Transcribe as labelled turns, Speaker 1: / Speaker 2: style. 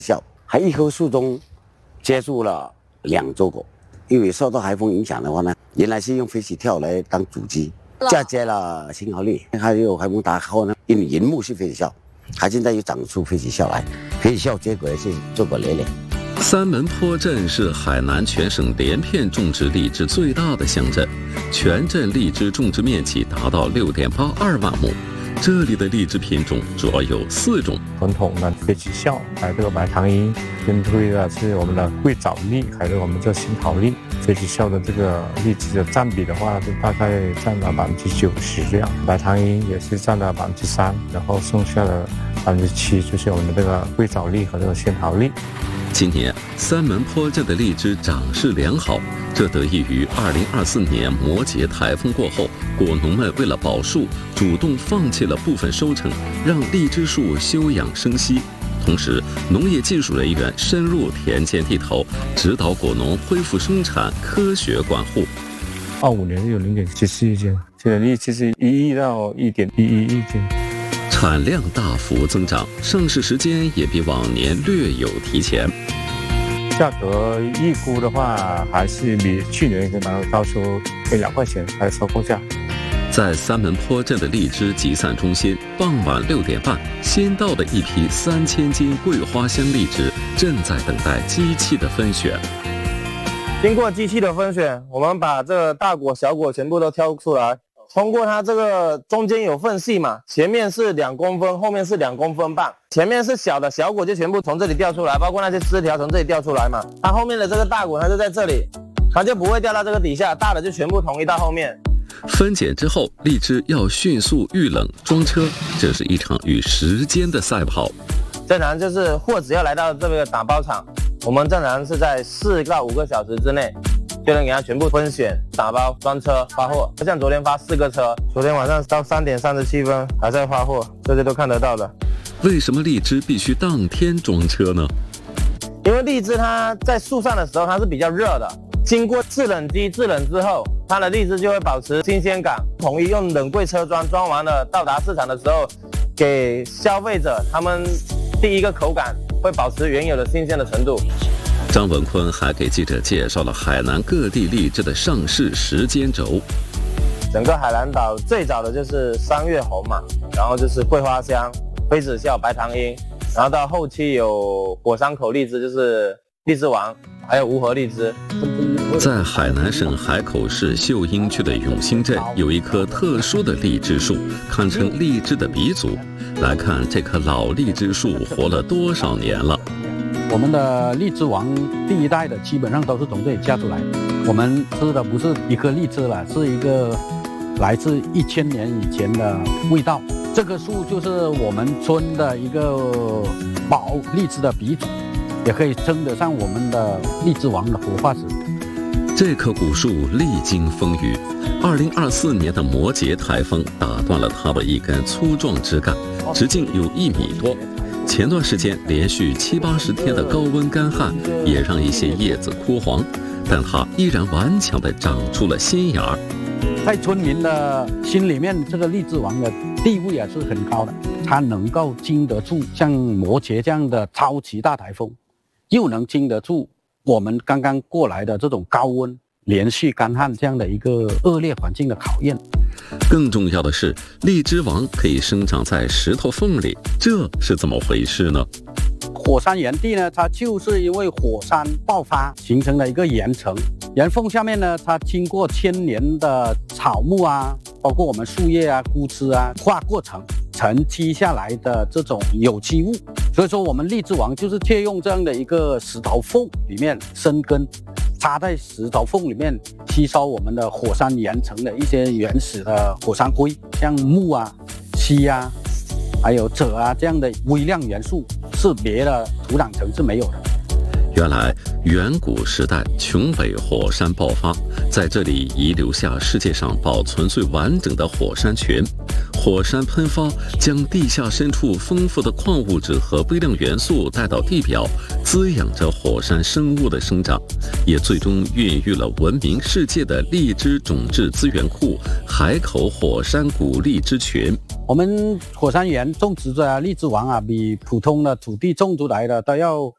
Speaker 1: 效，还一棵树中接住了2周果。因为受到台风影响的话呢，原来是用飞起跳来当主基，嫁接了新豪利，还有台风打后呢，因为原木是飞起效，它现在又长出飞起效来，飞起效结果是周果累累。
Speaker 2: 三门坡镇是海南全省连片种植荔枝最大的乡镇，全镇荔枝种植面积达到6.82万亩。这里的荔枝品种主要有4种：
Speaker 3: 传统的飞起效，还有这个白糖樱，跟推的是我们的桂藻荔，还有我们这新桃荔。飞起效的这个荔枝的占比的话，就大概占了90%这样，白糖樱也是占了3%，然后剩下的7%就是我们的这个桂藻荔和这个仙桃荔。
Speaker 2: 今年三门坡镇的荔枝长势良好，这得益于2024年摩羯台风过后，果农们为了保树，主动放弃了部分收成，让荔枝树休养生息。同时，农业技术人员深入田间地头，指导果农恢复生产，科学管护。
Speaker 3: 25年有0.74亿斤，现在荔枝是1亿到1.11亿斤。
Speaker 2: 产量大幅增长，上市时间也比往年略有提前。
Speaker 3: 价格预估的话，还是比去年能高出2块钱，还有收购价。
Speaker 2: 在三门坡镇的荔枝集散中心，傍晚6点半，先到的一批3000斤桂花香荔枝正在等待机器的分选。
Speaker 4: 经过机器的分选，我们把这个大果、小果全部都挑出来。通过它这个中间有缝隙嘛，前面是2公分，后面是2公分半。前面是小的小果就全部从这里掉出来，包括那些枝条从这里掉出来嘛。它后面的这个大果它就在这里，它就不会掉到这个底下，大的就全部统一到后面。
Speaker 2: 分拣之后，荔枝要迅速预冷装车，这是一场与时间的赛跑。
Speaker 4: 正常就是货只要来到这个打包场，我们正常是在4到5个小时之内就能给它全部分选、打包、装车、发货。像昨天发4个车，昨天晚上到3点37分还在发货，这些都看得到的。
Speaker 2: 为什么荔枝必须当天装车呢？
Speaker 4: 因为荔枝它在树上的时候它是比较热的，经过制冷机制冷之后，它的荔枝就会保持新鲜感。统一用冷柜车装，装完了到达市场的时候，给消费者他们第一个口感会保持原有的新鲜的程度。
Speaker 2: 张文坤还给记者介绍了海南各地荔枝的上市时间轴。
Speaker 4: 整个海南岛最早的就是3月红嘛，然后就是桂花香、飞子笑、白糖樱，然后到后期有火山口荔枝，就是荔枝王，还有无核荔枝。
Speaker 2: 在海南省海口市秀英区的永兴镇，有一棵特殊的荔枝树，堪称荔枝的鼻祖。来看这棵老荔枝树活了多少年了。
Speaker 5: 我们的荔枝王第1代的基本上都是从这里嫁出来的。我们吃的不是一颗荔枝了，是一个来自1000年以前的味道。这棵树就是我们村的一个保荔枝的鼻祖，也可以称得上我们的荔枝王的活化石。
Speaker 2: 这棵古树历经风雨，2024年的摩羯台风打断了它的一根粗壮枝干，直径有1米多。前段时间连续70-80天的高温干旱，也让一些叶子枯黄，但它依然顽强地长出了新芽。
Speaker 5: 在村民的心里面，这个荔枝王的地位是很高的，它能够经得住像摩羯这样的超级大台风，又能经得住我们刚刚过来的这种高温、连续干旱这样的一个恶劣环境的考验。
Speaker 2: 更重要的是，荔枝王可以生长在石头缝里，这是怎么回事呢？
Speaker 5: 火山岩地呢，它就是因为火山爆发形成的一个岩层，岩缝下面呢，它经过1000年的草木啊，包括我们树叶啊、枯枝啊化过程沉积下来的这种有机物，所以说我们荔枝王就是借用这样的一个石头缝里面生根，插在石头缝里面吸收我们的火山岩层的一些原始的火山灰，像钼啊、锡啊还有锗啊这样的微量元素，是别的土壤层是没有的。
Speaker 2: 原来远古时代琼北火山爆发，在这里遗留下世界上保存最完整的火山群。火山喷发将地下深处丰富的矿物质和微量元素带到地表，滋养着火山生物的生长，也最终孕育了闻名世界的荔枝种质资源库——海口火山谷荔枝群。
Speaker 5: 我们火山岩种植的荔枝王啊，比普通的土地种出来的都要